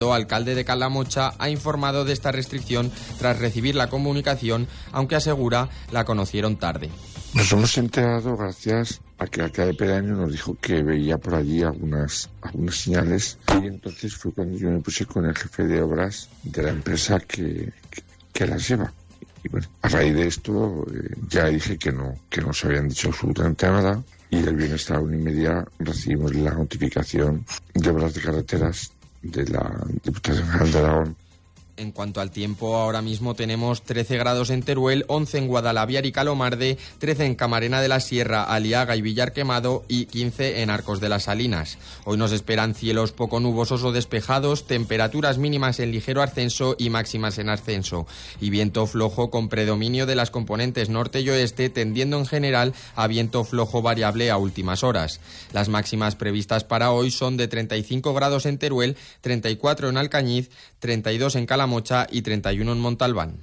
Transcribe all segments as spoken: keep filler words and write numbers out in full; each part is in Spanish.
alcalde de Calamocha, ha informado de esta restricción tras recibir la comunicación, aunque asegura la conocieron tarde. Nos hemos enterado gracias a que el alcalde pedáneo nos dijo que veía por allí algunas, algunas señales, y entonces fue cuando yo me puse con el jefe de obras de la empresa que, que, que las lleva. Y bueno, a raíz de esto eh, ya dije que no, que no se habían dicho absolutamente nada, y el viernes a la una y media recibimos la notificación de obras de carreteras de la Diputación General de Aragón. En cuanto al tiempo, ahora mismo tenemos trece grados en Teruel, once en Guadalaviar y Calomarde, trece en Camarena de la Sierra, Aliaga y Villar Quemado y quince en Arcos de las Salinas. Hoy nos esperan cielos poco nubosos o despejados, temperaturas mínimas en ligero ascenso y máximas en ascenso, y viento flojo con predominio de las componentes norte y oeste, tendiendo en general a viento flojo variable a últimas horas. Las máximas previstas para hoy son de treinta y cinco grados en Teruel, treinta y cuatro en Alcañiz, treinta y dos en Calamocha y treinta y uno en Montalbán.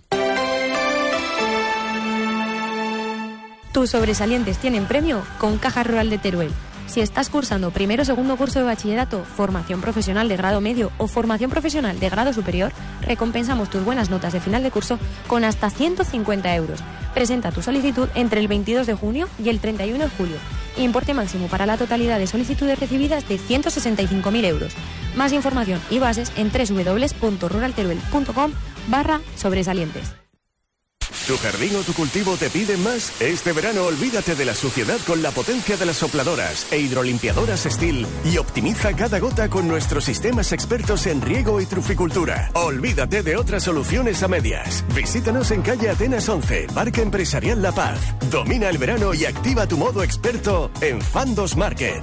Tus sobresalientes tienen premio con Caja Rural de Teruel. Si estás cursando primero o segundo curso de bachillerato, formación profesional de grado medio o formación profesional de grado superior, recompensamos tus buenas notas de final de curso con hasta ciento cincuenta euros. Presenta tu solicitud entre el veintidós de junio y el treinta y uno de julio. Importe máximo para la totalidad de solicitudes recibidas de ciento sesenta y cinco mil euros. Más información y bases en doble u doble u doble u punto ruralteruel punto com barra sobresalientes. ¿Tu jardín o tu cultivo te piden más? Este verano olvídate de la suciedad con la potencia de las sopladoras e hidrolimpiadoras Steel y optimiza cada gota con nuestros sistemas expertos en riego y truficultura. Olvídate de otras soluciones a medias. Visítanos en calle Atenas once, Parque Empresarial La Paz. Domina el verano y activa tu modo experto en Fandos Market.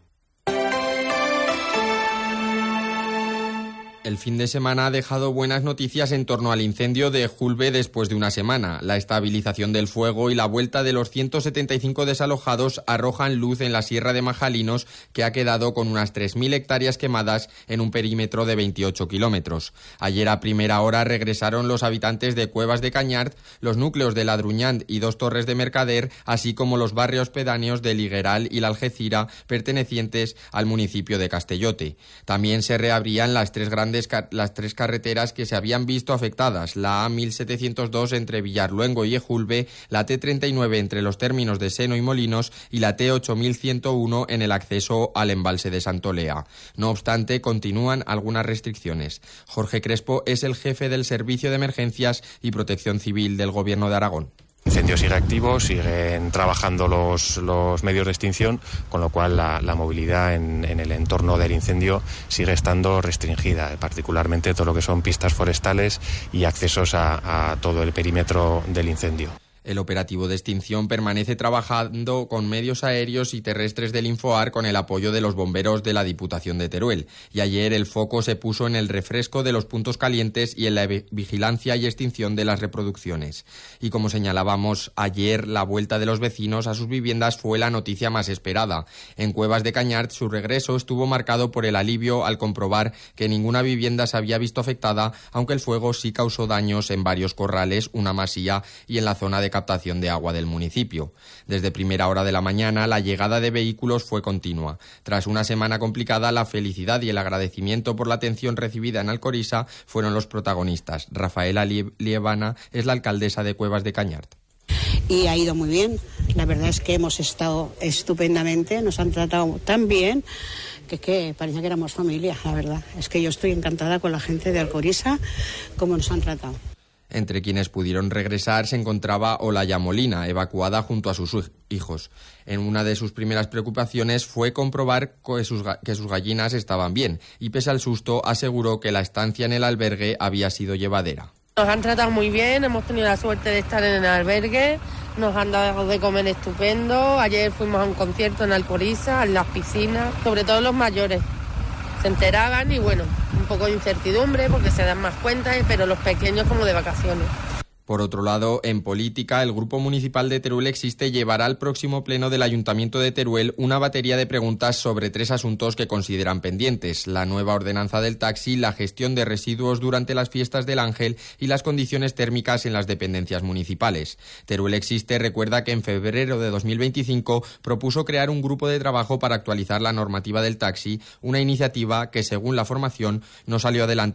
El fin de semana ha dejado buenas noticias en torno al incendio de Julbe después de una semana. La estabilización del fuego y la vuelta de los ciento setenta y cinco desalojados arrojan luz en la Sierra de Majalinos, que ha quedado con unas tres mil hectáreas quemadas en un perímetro de veintiocho kilómetros. Ayer a primera hora regresaron los habitantes de Cuevas de Cañart, los núcleos de Ladruñán y Dos Torres de Mercader, así como los barrios pedáneos de Ligueral y La Algeciras, pertenecientes al municipio de Castellote. También se reabrían las tres grandes las tres carreteras que se habían visto afectadas, la A mil setecientos dos entre Villarluengo y Ejulbe, la T treinta y nueve entre los términos de Seno y Molinos y la T ocho mil ciento uno en el acceso al embalse de Santolea. No obstante, continúan algunas restricciones. Jorge Crespo es el jefe del Servicio de Emergencias y Protección Civil del Gobierno de Aragón. El incendio sigue activo, siguen trabajando los, los medios de extinción, con lo cual la, la movilidad en, en el entorno del incendio sigue estando restringida, particularmente todo lo que son pistas forestales y accesos a, a todo el perímetro del incendio. El operativo de extinción permanece trabajando con medios aéreos y terrestres del Infoar con el apoyo de los bomberos de la Diputación de Teruel. Y ayer el foco se puso en el refresco de los puntos calientes y en la vigilancia y extinción de las reproducciones. Y como señalábamos ayer, la vuelta de los vecinos a sus viviendas fue la noticia más esperada. En Cuevas de Cañart su regreso estuvo marcado por el alivio al comprobar que ninguna vivienda se había visto afectada, aunque el fuego sí causó daños en varios corrales, una masía y en la zona de captación de agua del municipio. Desde primera hora de la mañana, la llegada de vehículos fue continua. Tras una semana complicada, la felicidad y el agradecimiento por la atención recibida en Alcorisa fueron los protagonistas. Rafaela Liebana es la alcaldesa de Cuevas de Cañart. Y ha ido muy bien. La verdad es que hemos estado estupendamente, nos han tratado tan bien que, que parecía que éramos familia, la verdad. Es que yo estoy encantada con la gente de Alcorisa, cómo nos han tratado. Entre quienes pudieron regresar se encontraba Olaya Molina, evacuada junto a sus hijos. En una de sus primeras preocupaciones fue comprobar que sus, que sus gallinas estaban bien, y pese al susto aseguró que la estancia en el albergue había sido llevadera. Nos han tratado muy bien, hemos tenido la suerte de estar en el albergue, nos han dado de comer estupendo. Ayer fuimos a un concierto en Alcorisa, en las piscinas, sobre todo los mayores. Se enteraban y bueno, un poco de incertidumbre porque se dan más cuenta, pero los pequeños como de vacaciones. Por otro lado, en política, el Grupo Municipal de Teruel Existe llevará al próximo pleno del Ayuntamiento de Teruel una batería de preguntas sobre tres asuntos que consideran pendientes: la nueva ordenanza del taxi, la gestión de residuos durante las fiestas del Ángel y las condiciones térmicas en las dependencias municipales. Teruel Existe recuerda que en febrero de dos mil veinticinco propuso crear un grupo de trabajo para actualizar la normativa del taxi, una iniciativa que, según la formación, no salió adelante